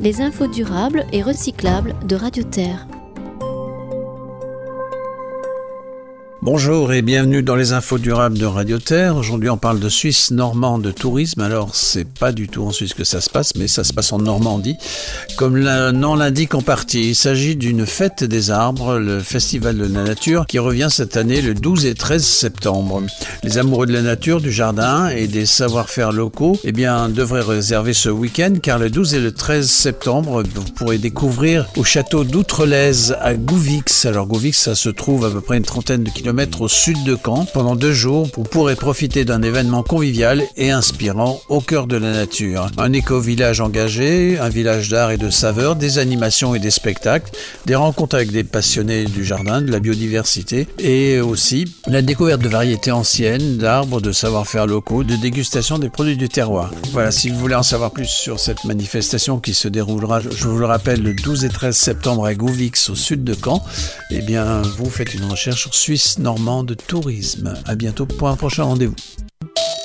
les infos durables et recyclables de Radio Terre. Bonjour et bienvenue dans les infos durables de Radio Terre. Aujourd'hui on parle de Suisse normande de tourisme. Alors c'est pas du tout en Suisse que ça se passe, mais ça se passe en Normandie. Comme le nom l'indique en partie, il s'agit d'une fête des arbres, le festival de la nature, qui revient cette année le 12 et 13 septembre. Les amoureux de la nature, du jardin et des savoir-faire locaux devraient réserver ce week-end, car le 12 et le 13 septembre, vous pourrez découvrir au château d'Outrelaise à Gouvix. Alors Gouvix, ça se trouve à peu près une trentaine de kilomètres au sud de Caen. Pendant 2 jours, vous pourrez profiter d'un événement convivial et inspirant au cœur de la nature. Un éco-village engagé, un village d'art et de saveurs, des animations et des spectacles, des rencontres avec des passionnés du jardin, de la biodiversité et aussi la découverte de variétés anciennes, d'arbres, de savoir-faire locaux, de dégustation des produits du terroir. Voilà, si vous voulez en savoir plus sur cette manifestation qui se déroulera, je vous le rappelle, le 12 et 13 septembre à Gouvix au sud de Caen, vous faites une recherche sur Suisse normande tourisme. À bientôt pour un prochain rendez-vous.